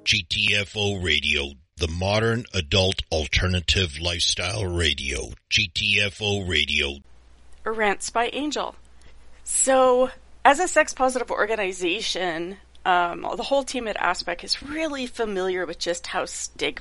GTFO Radio, the modern adult alternative lifestyle radio. GTFO Radio. Rants by Angel. So, as a sex-positive organization, the whole team at Aspect is really familiar with just how stigmatized